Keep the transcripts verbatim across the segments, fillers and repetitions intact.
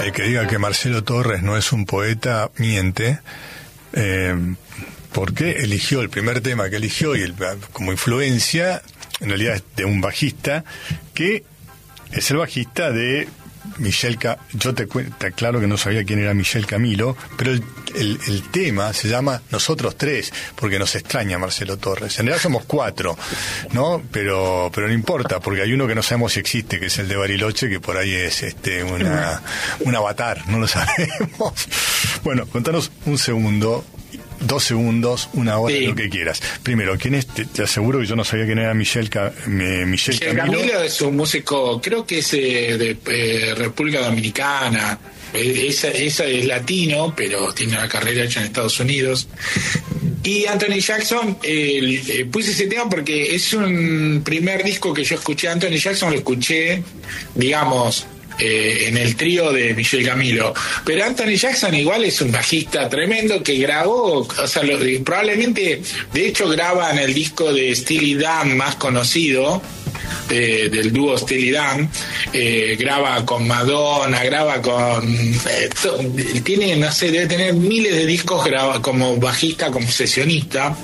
El que diga que Marcelo Torres no es un poeta, miente, eh, porque eligió el primer tema que eligió y el, como influencia, en realidad es de un bajista, que es el bajista de Michel Ca... Yo te cuento, claro que no sabía quién era Michel Camilo, pero el, el, el tema se llama Nosotros Tres, porque nos extraña Marcelo Torres. En realidad somos cuatro, ¿no? Pero pero no importa, porque hay uno que no sabemos si existe, que es el de Bariloche, que por ahí es este una un avatar, no lo sabemos. Bueno, contanos un segundo, dos segundos, una hora, sí. Lo que quieras. Primero, ¿quién es? Te, te aseguro que yo no sabía quién era Michel, Ca, Michel, Michel Camilo. Camilo es un músico, creo que es eh, de eh, República Dominicana. Esa, esa es latino, pero tiene una carrera hecha en Estados Unidos. Y Anthony Jackson, eh, eh, puse ese tema porque es un primer disco que yo escuché. Anthony Jackson lo escuché, digamos, Eh, en el trío de Michel Camilo, pero Anthony Jackson igual es un bajista tremendo que grabó, o sea, lo, probablemente, de hecho graba en el disco de Steely Dan más conocido, eh, del dúo Steely Dan, eh, graba con Madonna, graba con eh, to, tiene, no sé, debe tener miles de discos, graba como bajista, como sesionista.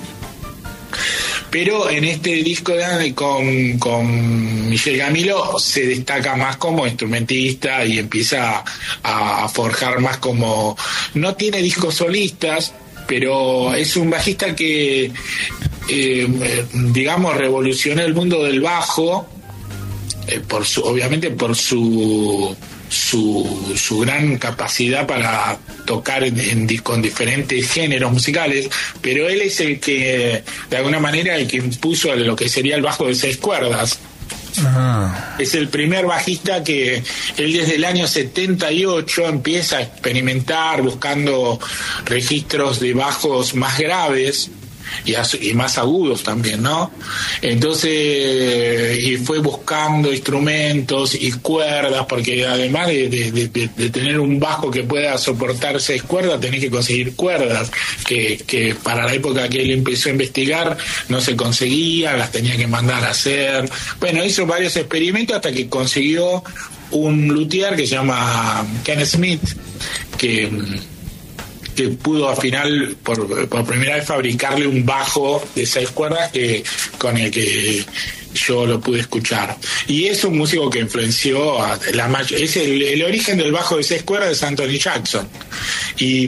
Pero en este disco de, con, con Michel Camilo se destaca más como instrumentista y empieza a, a forjar más como... No tiene discos solistas, pero es un bajista que, eh, digamos, revolucionó el mundo del bajo, eh, por su, obviamente por su... Su, su gran capacidad para tocar en, en, con diferentes géneros musicales, pero él es el que, de alguna manera, el que impuso lo que sería el bajo de seis cuerdas. Ah. Es el primer bajista que él desde el año setenta y ocho empieza a experimentar buscando registros de bajos más graves y, a, y más agudos también, ¿no? Entonces, y fue buscando instrumentos y cuerdas, porque además de, de, de, de tener un bajo que pueda soportar seis cuerdas, tenés que conseguir cuerdas que, que para la época que él empezó a investigar no se conseguían, las tenía que mandar a hacer. Bueno, hizo varios experimentos hasta que consiguió un luthier que se llama Ken Smith, que que pudo al final por, por primera vez fabricarle un bajo de seis cuerdas que con el que yo lo pude escuchar. Y es un músico que influenció a la mayor, es el, el origen del bajo de seis cuerdas es Anthony Jackson. Y,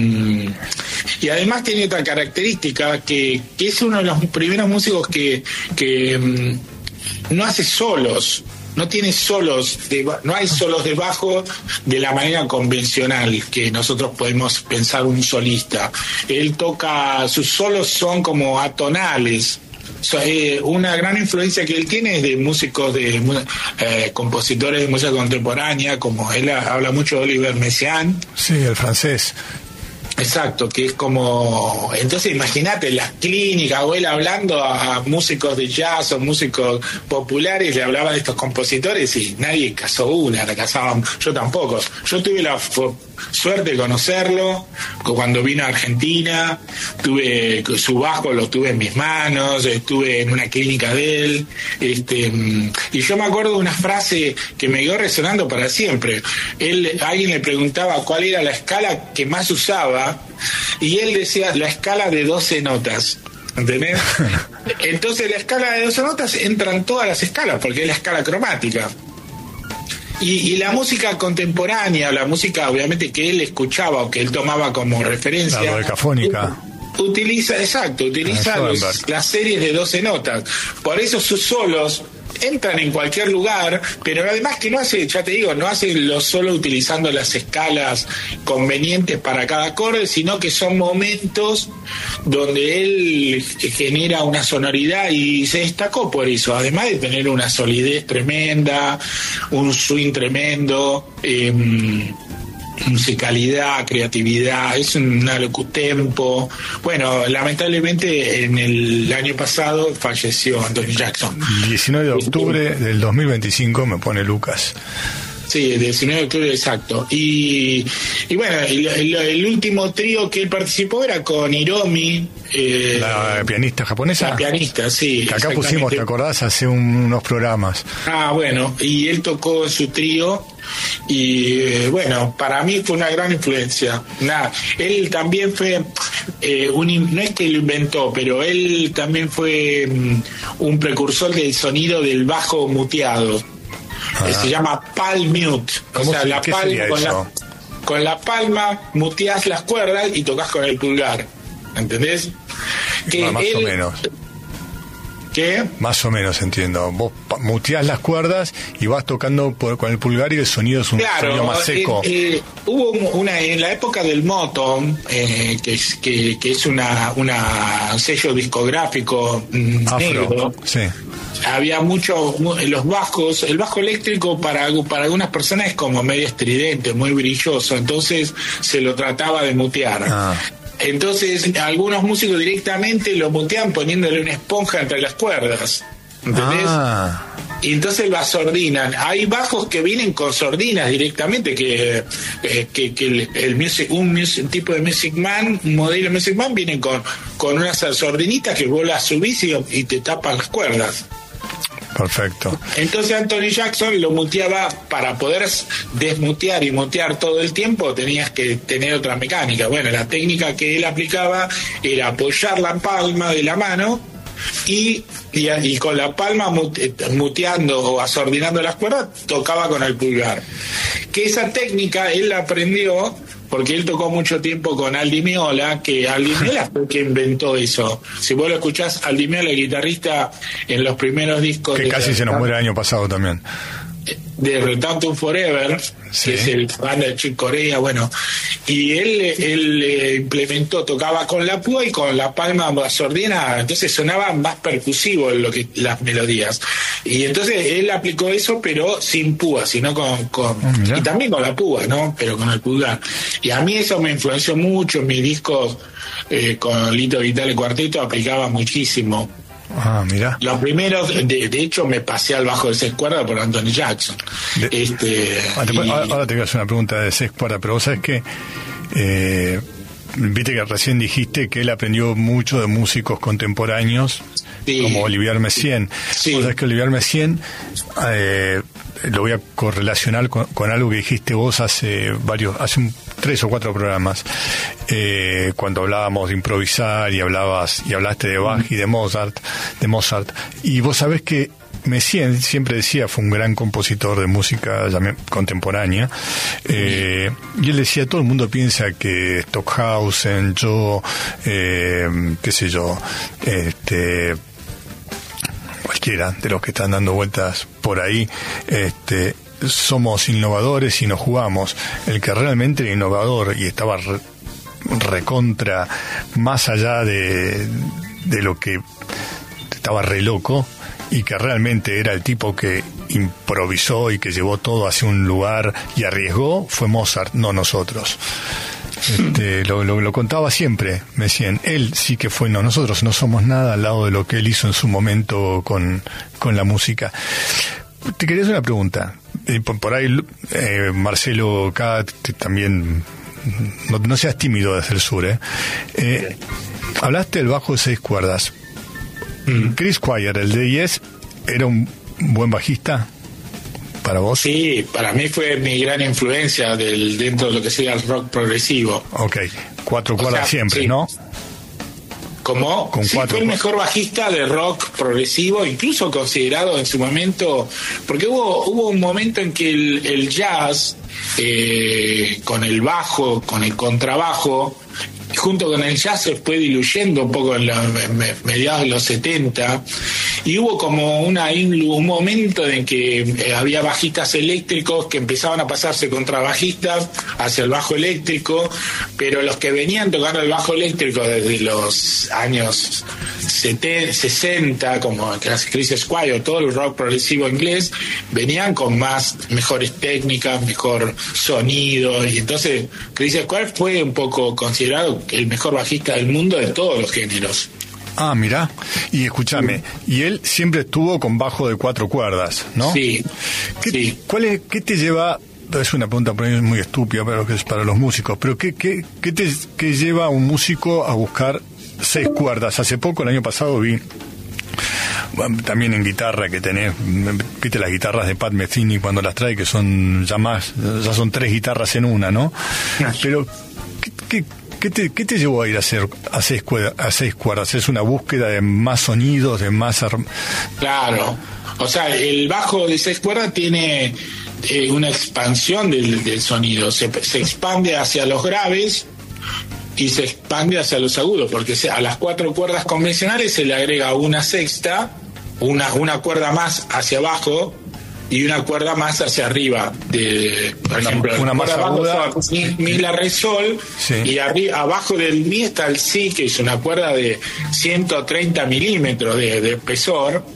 y además tiene otra característica que, que es uno de los primeros músicos que, que no hace solos. No tiene solos, de, no hay solos de bajo de la manera convencional que nosotros podemos pensar un solista. Él toca, sus solos son como atonales. So, eh, una gran influencia que él tiene es de músicos, de eh, compositores de música contemporánea, como él habla mucho de Olivier Messiaen. Sí, el francés. Exacto, que es como... Entonces imagínate las clínicas, o él hablando a músicos de jazz o músicos populares, le hablaba de estos compositores y nadie casó una, la casaban, yo tampoco. Yo tuve la suerte de conocerlo cuando vino a Argentina, tuve su bajo, lo tuve en mis manos, estuve en una clínica de él, este, y yo me acuerdo de una frase que me quedó resonando para siempre. Él, alguien le preguntaba cuál era la escala que más usaba, y él decía la escala de doce notas, ¿entendés? Entonces la escala de doce notas entran todas las escalas, porque es la escala cromática. Y, y la música contemporánea, la música obviamente que él escuchaba o que él tomaba como referencia, la decafónica, utiliza, exacto, utiliza los, las series de doce notas. Por eso sus solos entran en cualquier lugar, pero además que no hace, ya te digo, no hace los solos utilizando las escalas convenientes para cada acorde, sino que son momentos donde él genera una sonoridad y se destacó por eso, además de tener una solidez tremenda, un swing tremendo, eh, musicalidad, creatividad, es un tempo. Bueno, lamentablemente en el año pasado falleció Anthony Jackson. diecinueve de octubre del dos mil veinticinco me pone Lucas. Sí, el diecinueve de octubre, exacto. Y, y bueno, el, el, el último trío que él participó era con Hiromi. Eh, la pianista japonesa. La pianista, sí. Que acá pusimos, ¿te acordás? Hace un, unos programas. Ah, bueno, y él tocó su trío y eh, bueno, para mí fue una gran influencia. Nada, él también fue eh, un, no es que lo inventó, pero él también fue um, un precursor del sonido del bajo muteado. Ah. Se llama palm mute, o sea, la palma con la, con la palma muteás las cuerdas y tocas con el pulgar, ¿entendés? Que ah, más él, o menos. ¿Qué? Más o menos entiendo. Vos muteás las cuerdas y vas tocando por, con el pulgar y el sonido es un claro, sonido más seco. Eh, eh, hubo una en la época del Motown, eh, que es que, que es una una sello discográfico Afro, negro. Sí. Había mucho los bajos, el bajo eléctrico para para algunas personas es como medio estridente, muy brilloso, entonces se lo trataba de mutear. Ah. Entonces, algunos músicos directamente lo mutean poniéndole una esponja entre las cuerdas, ¿entendés? Ah. Y entonces lo asordinan. Hay bajos que vienen con sordinas directamente, que, eh, que, que el, el music, un, music, un tipo de Music Man, un modelo Music Man, vienen con, con unas sordinitas que vos las subís y, y te tapan las cuerdas. Perfecto. Entonces Anthony Jackson lo muteaba. Para poder desmutear y mutear todo el tiempo tenías que tener otra mecánica. Bueno, la técnica que él aplicaba era apoyar la palma de la mano y, y, y con la palma muteando o asordinando las cuerdas tocaba con el pulgar. Que esa técnica él la aprendió porque él tocó mucho tiempo con Al Di Meola, que Al Di Meola fue el que inventó eso. Si vos lo escuchás, Al Di Meola, el guitarrista en los primeros discos... Que casi se nos muere el año pasado también. De Return Forever, sí. Que es el banda de Chick Corea, bueno, y él él eh, implementó, tocaba con la púa y con la palma sordina, entonces sonaba más percusivo lo que las melodías, y entonces él aplicó eso pero sin púa, sino con, con oh, y también con la púa, ¿no? Pero con el pulgar, y a mí eso me influenció mucho. En mis discos eh, con Lito Vitale Cuarteto aplicaba muchísimo. Ah, mira. Los primeros, de, de hecho, me pasé al bajo de seis cuerdas por Anthony Jackson. De, este, ah, te, y, ahora te voy a hacer una pregunta de seis cuerdas, pero vos sabés que eh, viste que recién dijiste que él aprendió mucho de músicos contemporáneos, sí, como Olivier Messiaen. Sí. Vos sabés que Olivier Messiaen eh, lo voy a correlacionar con, con algo que dijiste vos hace varios, hace un, tres o cuatro programas, eh, cuando hablábamos de improvisar y hablabas y hablaste de Bach y de Mozart, de Mozart, y vos sabés que Messiaen siempre decía, fue un gran compositor de música contemporánea, eh, y él decía, todo el mundo piensa que Stockhausen, yo, eh, qué sé yo, este cualquiera de los que están dando vueltas por ahí, este somos innovadores y nos jugamos. El que realmente era innovador y estaba re, recontra más allá de, de lo que estaba re loco, y que realmente era el tipo que improvisó y que llevó todo hacia un lugar y arriesgó, fue Mozart, no nosotros. Este, lo, lo, lo contaba siempre Messiaen. Él sí que fue, no, nosotros no somos nada al lado de lo que él hizo en su momento con, con la música. Te quería hacer una pregunta. Eh, por, por ahí eh, Marcelo K también, no, no seas tímido desde el sur, eh. Eh, hablaste del bajo de seis cuerdas. mm. Chris Squire, el de Yes, ¿era un buen bajista para vos? Sí, para mí fue mi gran influencia del dentro de lo que sería el rock progresivo. Ok, cuatro cuerdas, o sea, siempre, sí. ¿No? ¿Cómo? Con sí, cuatro, fue el mejor bajista de rock progresivo, incluso considerado en su momento, porque hubo hubo un momento en que el, el jazz, eh, con el bajo, con el contrabajo, junto con el jazz se fue diluyendo un poco en, la, en mediados de los setenta, y hubo como una un momento en que había bajistas eléctricos que empezaban a pasarse contrabajistas hacia el bajo eléctrico, pero los que venían tocando el bajo eléctrico desde los años setenta, sesenta, como Chris Squire, todo el rock progresivo inglés, venían con más mejores técnicas, mejor sonido, y entonces Chris Squire fue un poco considerado el mejor bajista del mundo de todos los géneros. Ah, mirá, y escúchame, y él siempre estuvo con bajo de cuatro cuerdas, ¿no? Sí, ¿Qué, sí. ¿Cuál es, qué te lleva? Es una pregunta por ahí muy estúpida, pero que es para los músicos, pero ¿qué, qué, qué te qué lleva a un músico a buscar seis cuerdas? Hace poco, el año pasado, vi también en guitarra que tenés, viste las guitarras de Pat Metheny cuando las trae, que son ya más, ya son tres guitarras en una, ¿no? Pero, ¿qué, qué, qué, te, qué te llevó a ir a hacer a seis, cuerdas, a seis cuerdas? ¿Es una búsqueda de más sonidos, de más... Ar- Claro, o sea, el bajo de seis cuerdas tiene eh, una expansión del, del sonido, se, se expande hacia los graves y se expande hacia los agudos, porque a las cuatro cuerdas convencionales se le agrega una sexta, una, una cuerda más hacia abajo y una cuerda más hacia arriba. De, por una, ejemplo, una más aguda. Mi, mi, la, re, sol, sí. Y arriba, abajo del mi está el si, que es una cuerda de ciento treinta milímetros de, de espesor,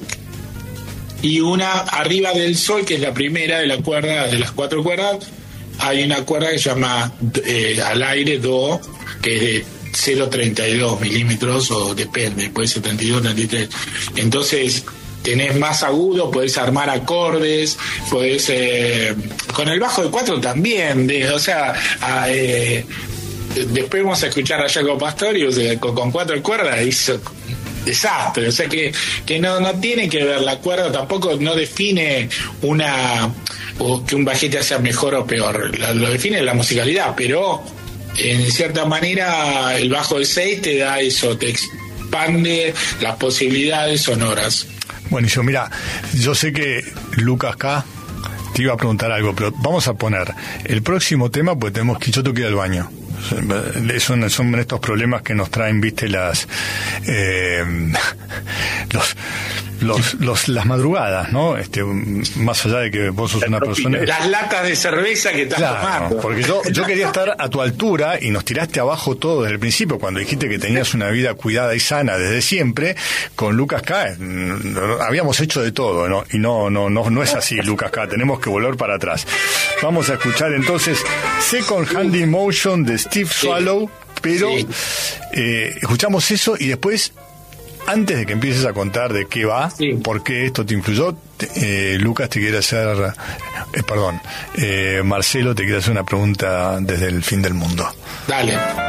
y una arriba del sol, que es la primera de la cuerda, de las cuatro cuerdas, hay una cuerda que se llama eh, al aire do, que es de cero coma treinta y dos milímetros, o depende, puede ser treinta y dos, treinta y tres. Entonces tenés más agudo, podés armar acordes, podés eh, con el bajo de cuatro también, de, o sea, a, eh, después vamos a escuchar a Jaco Pastorius eh, con, con cuatro cuerdas, hizo desastre, o sea que, que no, no tiene que ver la cuerda, tampoco no define una, o que un bajista sea mejor o peor, lo, lo define la musicalidad, pero en cierta manera el bajo de seis te da eso, te expande las posibilidades sonoras. Buenísimo, mira, yo sé que Lucas K te iba a preguntar algo, pero vamos a poner el próximo tema, pues tenemos que, yo tengo que ir al baño. Son, son estos problemas que nos traen, viste, las eh, los, los, los las madrugadas, ¿no? Este, más allá de que vos sos una persona, las latas de cerveza que estás claro, tomando. Porque yo, yo quería estar a tu altura y nos tiraste abajo todo desde el principio cuando dijiste que tenías una vida cuidada y sana desde siempre. Con Lucas K habíamos hecho de todo, ¿no? Y no, no, no, no es así, Lucas K. Tenemos que volver para atrás. Vamos a escuchar entonces Second Hand Emotion de Steve Swallow, pero sí. eh, escuchamos eso y después, antes de que empieces a contar de qué va, sí. por qué esto te influyó, eh, Lucas te quiere hacer, eh, perdón, eh, Marcelo te quiere hacer una pregunta desde el fin del mundo. Dale.